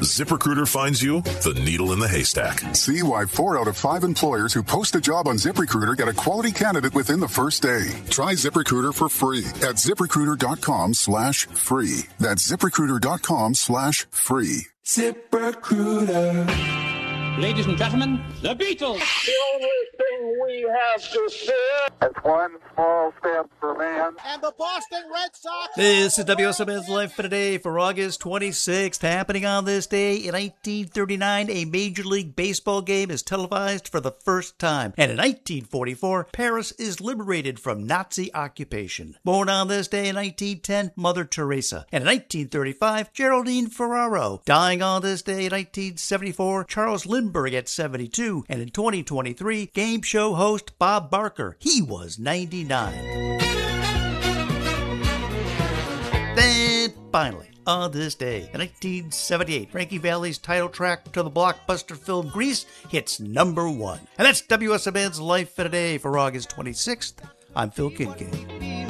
ZipRecruiter finds you the needle in the haystack. See why 4 out of 5 employers who post a job on ZipRecruiter get a quality candidate within the first day. Try ZipRecruiter for free at ZipRecruiter.com/free. That's ZipRecruiter.com/free. ZipRecruiter. Ladies and gentlemen, the Beatles. The only thing we have to fear is one small step for man. And the Boston Red Sox. This is WSMN's Life for Today for August 26th. Happening on this day in 1939, a Major League Baseball game is televised for the first time. And in 1944, Paris is liberated from Nazi occupation. Born on this day in 1910, Mother Teresa. And in 1935, Geraldine Ferraro. Dying on this day in 1974, Charles Lindbergh at 72. And in 2023, game show host Bob Barker. He was 99. Then, finally, on this day, in 1978, Frankie Valli's title track to the blockbuster film Grease hits number 1. And that's WSMN's Life in a Day for August 26th. I'm Phil Kincaid.